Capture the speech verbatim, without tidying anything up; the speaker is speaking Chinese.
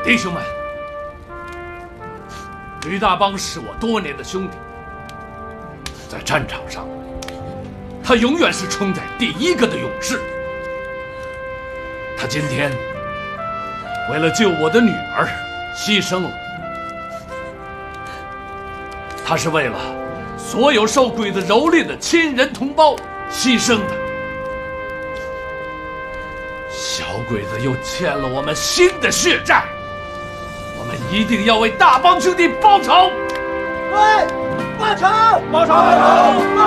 弟兄们，吕大邦是我多年的兄弟，在战场上，他永远是冲在第一个的勇士。他今天为了救我的女儿牺牲了，他是为了所有受鬼子蹂躏的亲人同胞牺牲的。小鬼子又欠了我们新的血债，我们一定要为大帮兄弟报仇！ 对，报仇！ 报仇！报仇！